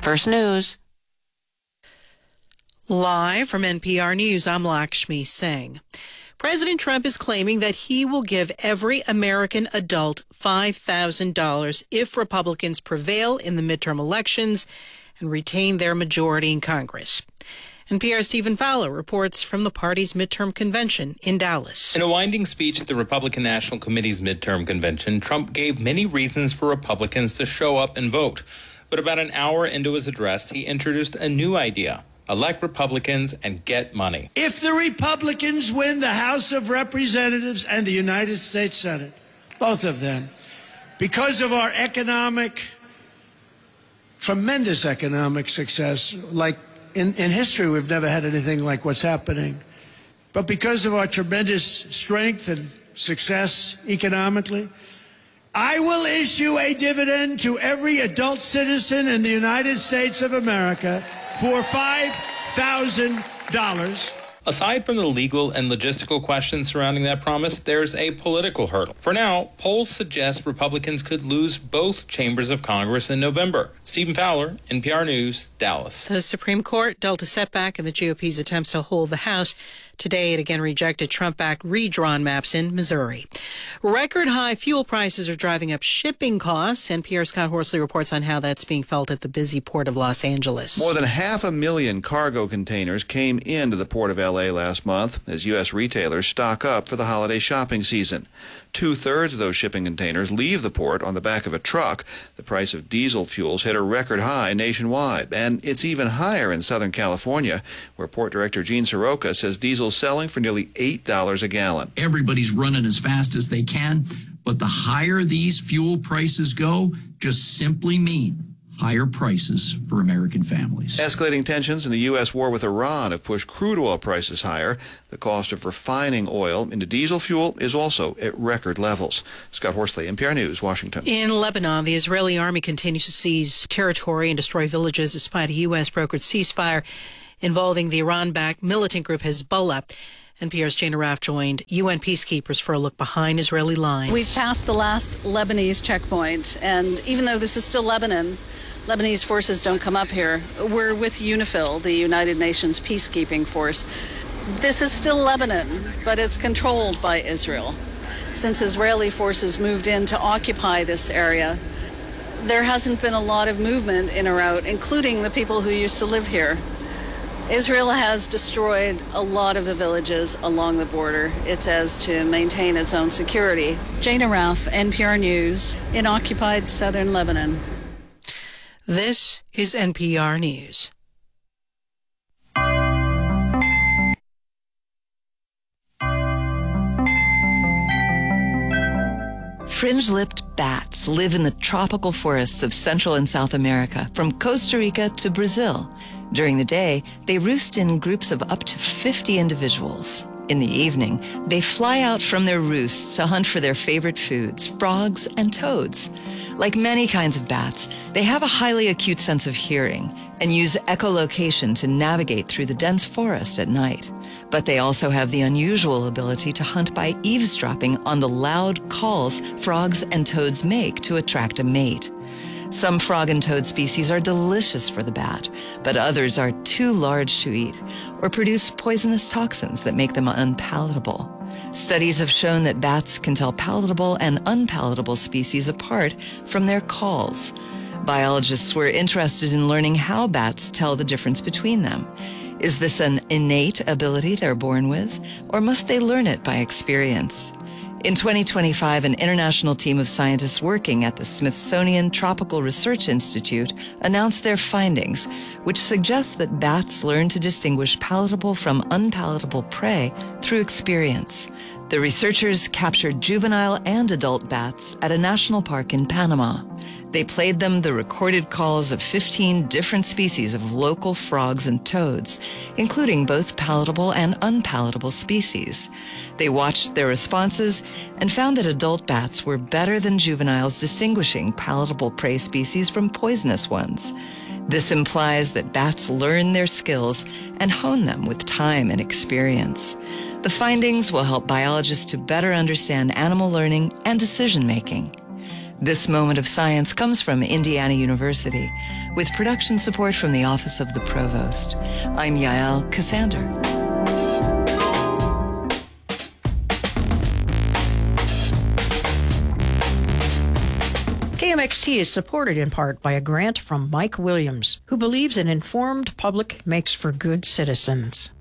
First News. Live from NPR News, I'm Lakshmi Singh. President Trump is claiming that he will give every American adult $5,000 if Republicans prevail in the midterm elections and retain their majority in Congress. NPR's Stephen Fowler reports from the party's midterm convention in Dallas. In a winding speech at the Republican National Committee's midterm convention, Trump gave many reasons for Republicans to show up and vote. But about an hour into his address, he introduced a new idea: elect Republicans and get money. If the Republicans win the House of Representatives and the United States Senate, both of them, because of our tremendous economic success, like in history, we've never had anything like what's happening. But because of our tremendous strength and success economically, I will issue a dividend to every adult citizen in the United States of America for $5,000. Aside from the legal and logistical questions surrounding that promise, there's a political hurdle. For now, polls suggest Republicans could lose both chambers of Congress in November. Stephen Fowler, NPR News, Dallas. The Supreme Court dealt a setback in the GOP's attempts to hold the House. Today, it again rejected Trump-backed redrawn maps in Missouri. Record-high fuel prices are driving up shipping costs. NPR's Scott Horsley reports on how that's being felt at the busy port of Los Angeles. More than 500,000 cargo containers came into the port of L.A. last month as U.S. retailers stock up for the holiday shopping season. 2/3 of those shipping containers leave the port on the back of a truck. The price of diesel fuels hit a record high nationwide, and it's even higher in Southern California, where Port Director Gene Soroka says diesel selling for nearly $8 a gallon. Everybody's running as fast as they can, but the higher these fuel prices go, just simply mean higher prices for American families. Escalating tensions in the U.S. war with Iran have pushed crude oil prices higher. The cost of refining oil into diesel fuel is also at record levels. Scott Horsley, NPR News, Washington. In Lebanon, the Israeli army continues to seize territory and destroy villages despite a U.S.-brokered ceasefire involving the Iran-backed militant group Hezbollah. NPR's Jana Raff joined UN peacekeepers for a look behind Israeli lines. We've passed the last Lebanese checkpoint, and even though this is still Lebanon, Lebanese forces don't come up here. We're with UNIFIL, the United Nations peacekeeping force. This is still Lebanon, but it's controlled by Israel. Since Israeli forces moved in to occupy this area, there hasn't been a lot of movement in or out, including the people who used to live here. Israel has destroyed a lot of the villages along the border. It says to maintain its own security. Jana Raff, NPR News, in occupied southern Lebanon. This is NPR News. Fringe-lipped bats live in the tropical forests of Central and South America, from Costa Rica to Brazil. During the day, they roost in groups of up to 50 individuals. In the evening, they fly out from their roosts to hunt for their favorite foods, frogs and toads. Like many kinds of bats, they have a highly acute sense of hearing and use echolocation to navigate through the dense forest at night. But they also have the unusual ability to hunt by eavesdropping on the loud calls frogs and toads make to attract a mate. Some frog and toad species are delicious for the bat, but others are too large to eat or produce poisonous toxins that make them unpalatable. Studies have shown that bats can tell palatable and unpalatable species apart from their calls. Biologists were interested in learning how bats tell the difference between them. Is this an innate ability they're born with, or must they learn it by experience? In 2025, an international team of scientists working at the Smithsonian Tropical Research Institute announced their findings, which suggest that bats learn to distinguish palatable from unpalatable prey through experience. The researchers captured juvenile and adult bats at a national park in Panama. They played them the recorded calls of 15 different species of local frogs and toads, including both palatable and unpalatable species. They watched their responses and found that adult bats were better than juveniles distinguishing palatable prey species from poisonous ones. This implies that bats learn their skills and hone them with time and experience. The findings will help biologists to better understand animal learning and decision-making. This moment of science comes from Indiana University, with production support from the Office of the Provost. I'm Yael Cassander. KMXT is supported in part by a grant from Mike Williams, who believes an informed public makes for good citizens.